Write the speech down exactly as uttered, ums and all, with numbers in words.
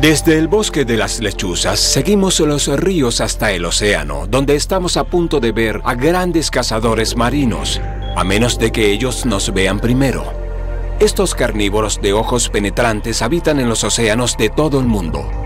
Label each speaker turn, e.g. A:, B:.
A: Desde el bosque de las lechuzas, seguimos los ríos hasta el océano, donde estamos a punto de ver a grandes cazadores marinos, a menos de que ellos nos vean primero. Estos carnívoros de ojos penetrantes habitan en los océanos de todo el mundo.